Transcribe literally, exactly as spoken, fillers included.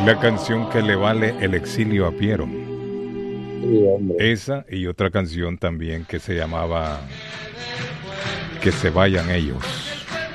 Es la canción que le vale el exilio a Piero. Sí, hombre. Esa y otra canción también que se llamaba Que se vayan ellos.